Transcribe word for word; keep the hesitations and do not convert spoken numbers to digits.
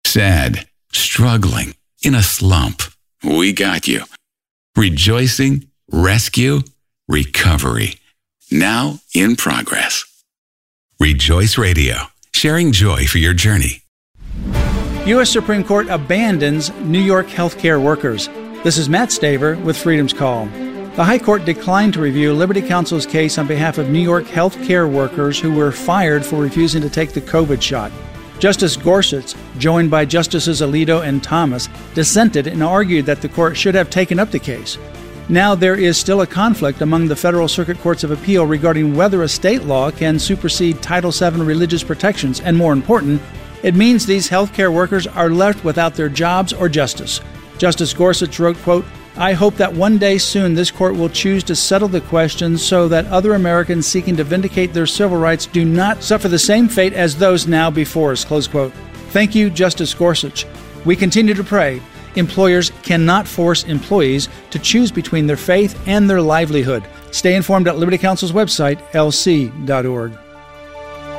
sad, struggling, in a slump. We got you. Rejoicing, rescue, recovery. Now in progress. Rejoice Radio, sharing joy for your journey. U S Supreme Court abandons New York healthcare workers. This is Matt Staver with Freedom's Call. The High Court declined to review Liberty Counsel's case on behalf of New York healthcare workers who were fired for refusing to take the COVID shot. Justice Gorsuch, joined by Justices Alito and Thomas, dissented and argued that the court should have taken up the case. Now there is still a conflict among the federal circuit courts of appeal regarding whether a state law can supersede Title seven religious protections, and more important, it means these healthcare workers are left without their jobs or justice. Justice Gorsuch wrote, quote, "I hope that one day soon this court will choose to settle the question so that other Americans seeking to vindicate their civil rights do not suffer the same fate as those now before us," close quote. Thank you, Justice Gorsuch. We continue to pray. Employers cannot force employees to choose between their faith and their livelihood. Stay informed at Liberty Counsel's website, L C dot org.